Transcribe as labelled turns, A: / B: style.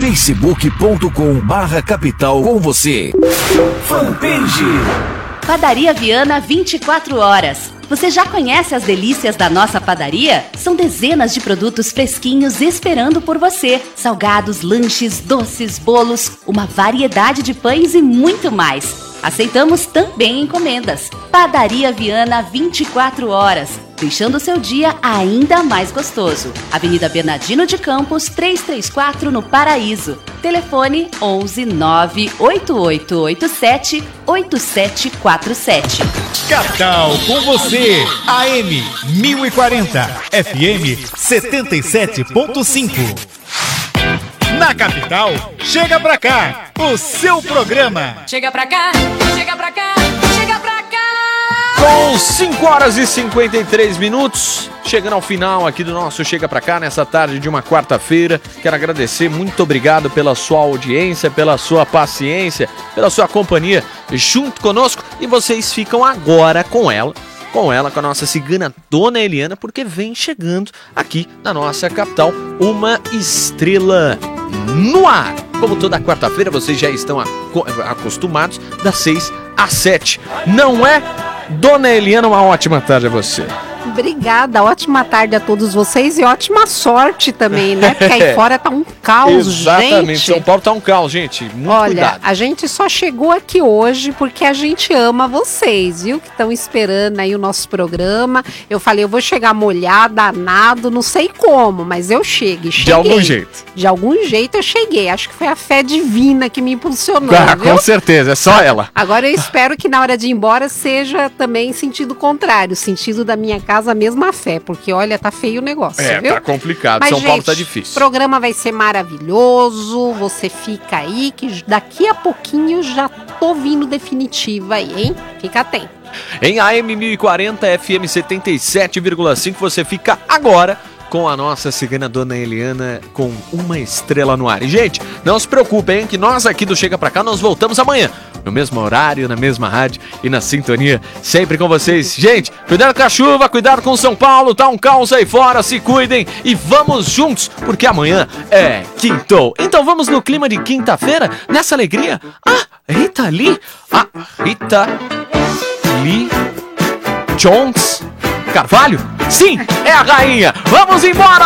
A: facebook.com/capital com você. Fanpage
B: Padaria Viana 24 horas. Você já conhece as delícias da nossa padaria? São dezenas de produtos fresquinhos esperando por você. Salgados, lanches, doces, bolos, uma variedade de pães e muito mais. Aceitamos também encomendas. Padaria Viana 24 horas, deixando seu dia ainda mais gostoso. Avenida Bernardino de Campos, 334 no Paraíso. Telefone 11 98887 8747.
C: Capital com você, AM 1040, FM 77.5. Na Capital, chega pra cá, o seu programa.
D: Chega pra cá, chega pra cá, chega pra cá.
E: Com 5 horas e 53 minutos, chegando ao final aqui do nosso Chega Pra Cá, nessa tarde de uma quarta-feira. Quero agradecer, muito obrigado pela sua audiência, pela sua paciência, pela sua companhia junto conosco. E vocês ficam agora com ela, com a nossa cigana Dona Eliana, porque vem chegando aqui na nossa capital uma estrela no ar. Como toda quarta-feira, vocês já estão acostumados das 6 às 7. Não é? Dona Eliana, uma ótima tarde a você.
F: Obrigada, ótima tarde a todos vocês e ótima sorte também, né? Porque aí fora tá um caos,
E: Exatamente,
F: gente.
E: São Paulo tá um caos, gente. Muito cuidado.
F: A gente só chegou aqui hoje porque a gente ama vocês, viu? Que estão esperando aí o nosso programa. Eu falei, eu vou chegar molhada, danado, não sei como, mas eu cheguei.
E: De algum jeito.
F: De algum jeito eu cheguei. Acho que foi a fé divina que me impulsionou, viu?
E: Com certeza, é só ela.
F: Agora eu espero que na hora de ir embora seja também sentido contrário, sentido da minha casa a mesma fé, porque olha, tá feio o negócio, viu?
E: Tá complicado,
F: mas,
E: São Paulo
F: gente,
E: tá difícil.
F: O programa vai ser maravilhoso, você fica aí, que daqui a pouquinho já tô vindo definitiva aí, hein? Fica atento.
E: Em AM 1040, FM 77,5, você fica agora com a nossa cigana Dona Eliana com uma estrela no ar. E, gente, não se preocupem, hein, que nós aqui do Chega Pra Cá, nós voltamos amanhã, no mesmo horário, na mesma rádio e na sintonia, sempre com vocês. Gente, cuidado com a chuva, cuidado com São Paulo, tá um caos aí fora, se cuidem e vamos juntos, porque amanhã é quintou. Então vamos no clima de quinta-feira, nessa alegria. Rita Lee Jones Carvalho? Sim, é a rainha. Vamos embora!